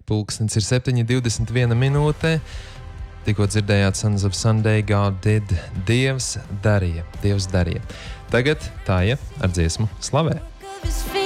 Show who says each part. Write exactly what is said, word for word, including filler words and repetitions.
Speaker 1: Pulkstens ir septiņi divdesmit viena minūte. Tikko dzirdējāt Sons of Sunday, God did, Dievs darīja, Dievs darīja. Tagad Tāja ar dziesmu Slavē.